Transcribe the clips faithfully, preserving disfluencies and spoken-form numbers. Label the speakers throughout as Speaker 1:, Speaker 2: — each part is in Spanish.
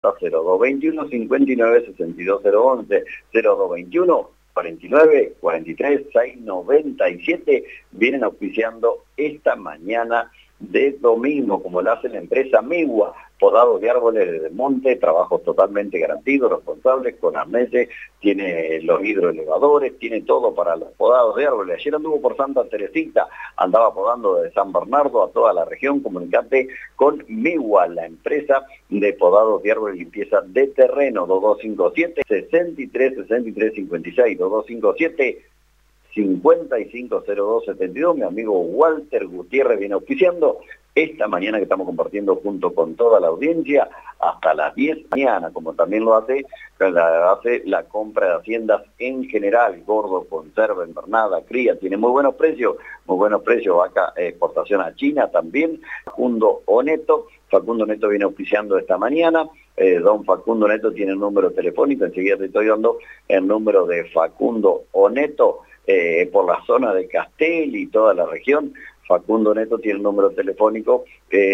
Speaker 1: cero dos veintiuno cincuenta y nueve sesenta y dos cero once, cero dos veintiuno cuarenta y nueve cuarenta y tres seiscientos noventa y siete, vienen auspiciando esta mañana de domingo, como lo hace la empresa Megua, podados de árboles de monte, trabajos totalmente garantidos, responsables, con arneses, tiene los hidroelevadores, tiene todo para los podados de árboles. Ayer anduvo por Santa Teresita, andaba podando de San Bernardo a toda la región. Comunicate con Megua, la empresa de podados de árboles y limpieza de terreno, dos dos cinco siete, sesenta y tres sesenta y tres cincuenta y seis, dos dos cinco siete, cincuenta y cinco cero dos setenta y dos. Mi amigo Walter Gutiérrez viene auspiciando esta mañana que estamos compartiendo junto con toda la audiencia hasta las diez de la mañana, como también lo hace la, hace la compra de haciendas en general, gordo, conserva, invernada, cría, tiene muy buenos precios, muy buenos precios, vaca, exportación a China también. Facundo Oneto, Facundo Neto viene auspiciando esta mañana. Eh, don Facundo Neto tiene un número telefónico, enseguida te estoy dando el número de Facundo Oneto, eh, por la zona de Castel y toda la región. Facundo Neto tiene un número telefónico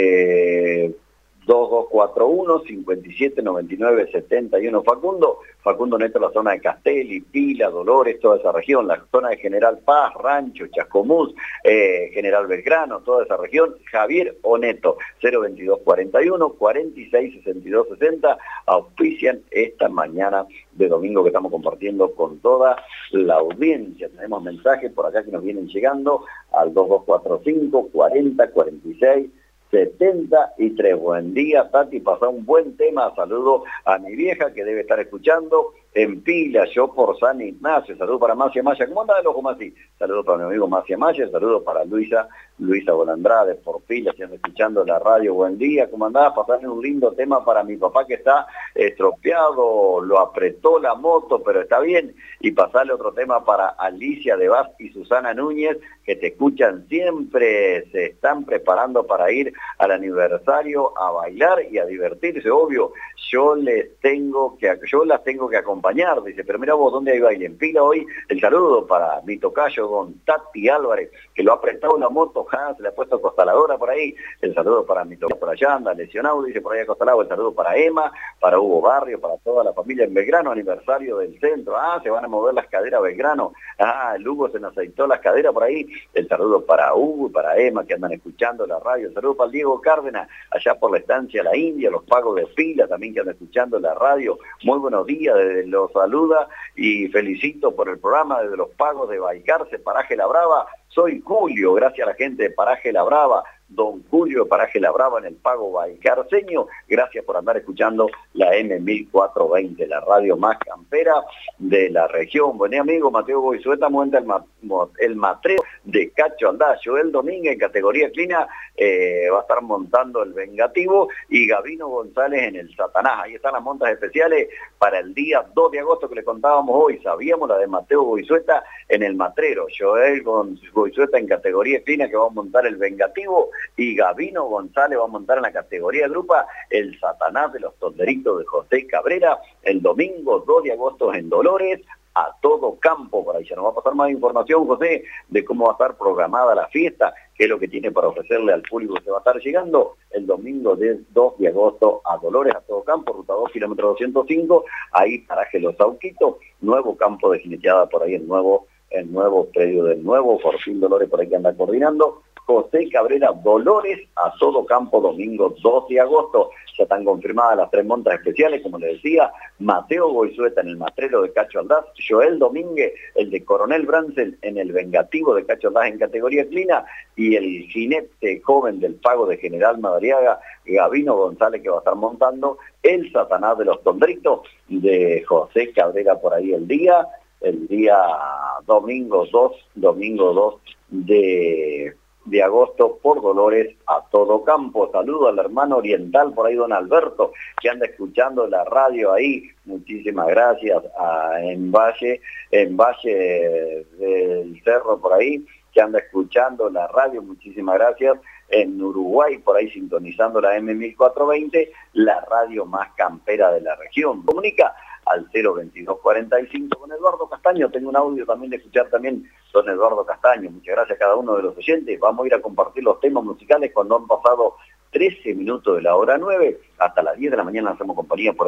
Speaker 1: eh, dos dos cuatro uno, cincuenta y siete noventa y nueve setenta y uno. Facundo, Facundo Neto, la zona de Castelli, Pila, Dolores, toda esa región, la zona de General Paz, Rancho, Chascomús, eh, General Belgrano, toda esa región. Javier Oneto, cero veintidós cuarenta y uno, cuarenta y seis sesenta y dos sesenta, auspician esta mañana de domingo que estamos compartiendo con toda la audiencia. Tenemos mensajes por acá que nos vienen llegando al dos dos cuatro cinco, cuarenta, cuarenta y seis setenta y tres. Buen día, Tati, pasá un buen tema. Saludo a mi vieja que debe estar escuchando en Pila, yo por San Ignacio. Saludo para Macia Maya. ¿Cómo anda el ojo, Masi? Saludo para mi amigo Macia Maya. Saludo para Luisa, Luisa Bolandrade por Pila, si anda escuchando la radio. Buen día, ¿cómo andás? Pasarle un lindo tema para mi papá que está estropeado, lo apretó la moto, pero está bien. Y pasarle otro tema para Alicia de Vaz y Susana Núñez, que te escuchan siempre, se están preparando para ir al aniversario a bailar y a divertirse, obvio. Yo les tengo que, yo las tengo que acompañar, dice, pero mira vos, ¿dónde hay baile? En Pila hoy. El saludo para mi tocayo, don Tati Álvarez, que lo ha apretado la moto, ja, se le ha puesto costaladora por ahí. El saludo para mi tocayo por allá, anda lesionado, dice por allá acostalado. El saludo para Emma, para Hugo Barrio, para toda la familia en Belgrano, aniversario del centro. Ah, se van a mover las caderas Belgrano. Ah, el Hugo se nos aceitó las caderas por ahí. El saludo para Hugo y para Emma, que andan escuchando la radio. El saludo para el Diego Cárdenas, allá por la estancia La India, los pagos de Pila, también que andan escuchando la radio. Muy buenos días, desde los saluda y felicito por el programa desde los pagos de Baicarce, Paraje La Brava. Soy Julio, gracias a la gente de Paraje La Brava, don Julio de Paraje La Brava en el pago baicarceño. Gracias por andar escuchando la M mil cuatrocientos veinte, la radio más campera de la región. Buen día, amigo Mateo Goizueta, monta el, ma el matreo de Cacho Aldaz. Joel Domínguez en categoría clina eh, va a estar montando el Vengativo, y Gabino González en el Satanás. Ahí están las montas especiales para el día dos de agosto que le contábamos hoy. Sabíamos la de Mateo Goizueta en el matrero. Joel Goizueta en categoría clina, que va a montar el Vengativo, y Gabino González va a montar en la categoría grupa el Satanás de los Tonderitos de José Cabrera el domingo dos de agosto en Dolores, a todo campo. Por ahí ya nos va a pasar más información, José, de cómo va a estar programada la fiesta, qué es lo que tiene para ofrecerle al público que se va a estar llegando el domingo dos de agosto a Dolores, a todo campo, ruta dos, kilómetro doscientos cinco, ahí paraje Los Sauquitos, nuevo campo de jineteada por ahí, el nuevo, el nuevo predio del nuevo Fortín Dolores por ahí que anda coordinando. José Cabrera, Dolores, a todo campo, domingo dos de agosto. Ya están confirmadas las tres montas especiales, como les decía, Mateo Goizueta en el matrero de Cacho Aldaz, Joel Domínguez, el de Coronel Brancel en el Vengativo de Cacho Aldaz en categoría clina, y el jinete joven del pago de General Madariaga, Gabino González, que va a estar montando el Satanás de los Tondritos de José Cabrera por ahí el día, el día domingo dos, domingo dos de... de agosto por Dolores, a todo campo. Saludo al hermano oriental por ahí, don Alberto, que anda escuchando la radio ahí. Muchísimas gracias a, en Valle, en Valle del Cerro por ahí, que anda escuchando la radio. Muchísimas gracias. En Uruguay, por ahí sintonizando la M mil cuatrocientos veinte, la radio más campera de la región. Comunica al cero veintidós cuarenta y cinco con Eduardo Castaño. Tengo un audio también de escuchar también don Eduardo Castaño. Muchas gracias a cada uno de los oyentes. Vamos a ir a compartir los temas musicales cuando han pasado trece minutos de la hora nueve, hasta las diez de la mañana hacemos compañía por